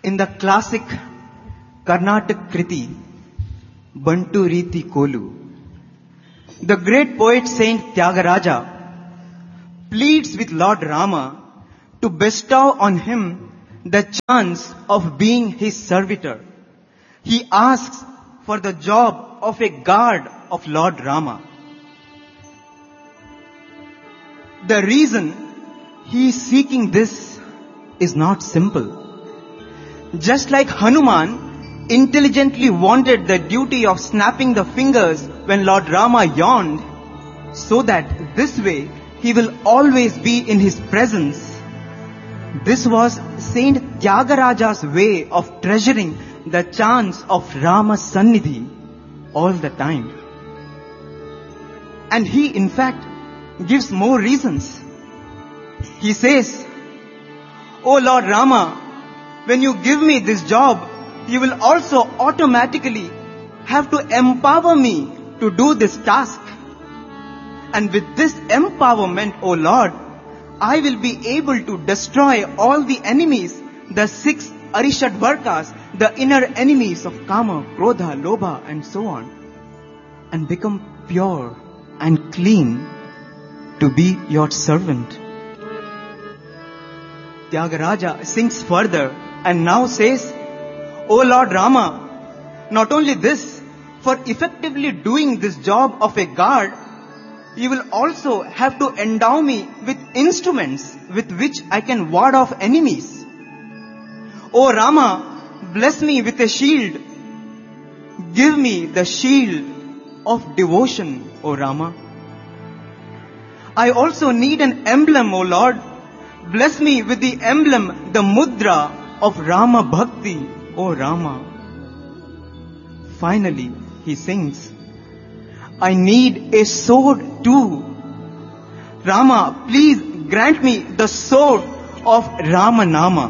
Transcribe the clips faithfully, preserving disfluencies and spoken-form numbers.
In the classic Karnataka Kriti, Bantu Riti Kolu, the great poet Saint Tyagaraja pleads with Lord Rama to bestow on him the chance of being his servitor. He asks for the job of a guard of Lord Rama. The reason he is seeking this is not simple. Just like Hanuman intelligently wanted the duty of snapping the fingers when Lord Rama yawned, so that this way he will always be in his presence. This was Saint Tyagaraja's way of treasuring the chance of Rama's Sannidhi all the time. And he in fact gives more reasons. He says, "O Lord Rama, when you give me this job, you will also automatically have to empower me to do this task. And with this empowerment, O Lord, I will be able to destroy all the enemies, the six Arishadvarkas, the inner enemies of Kama, Krodha, Lobha, and so on, and become pure and clean to be your servant." Tyagaraja sings further and now says, "O Lord Rama, not only this, for effectively doing this job of a guard, you will also have to endow me with instruments with which I can ward off enemies. O Rama, bless me with a shield. Give me the shield of devotion, O Rama. I also need an emblem, O Lord. Bless me with the emblem, the mudra of Rama Bhakti, O Rama." Finally, he sings, "I need a sword too. Rama, please grant me the sword of Ramanama.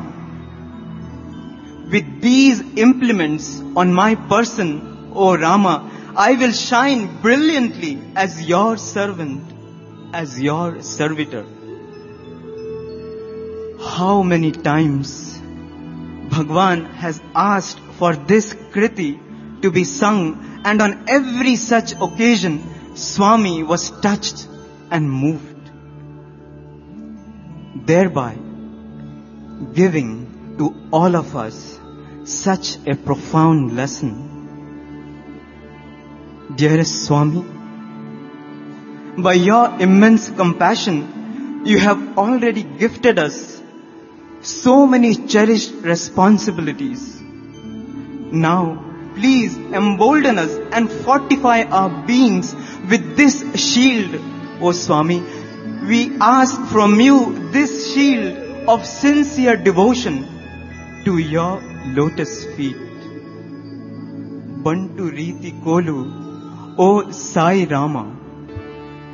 With these implements on my person, O Rama, I will shine brilliantly as your servant, as your servitor." How many times Bhagwan has asked for this Kriti to be sung, and on every such occasion Swami was touched and moved, thereby giving to all of us such a profound lesson. Dearest Swami, by your immense compassion, you have already gifted us so many cherished responsibilities. Now, please embolden us and fortify our beings with this shield, O Swami. We ask from you this shield of sincere devotion to your lotus feet. Bantu Riti Kolu, O Sai Rama.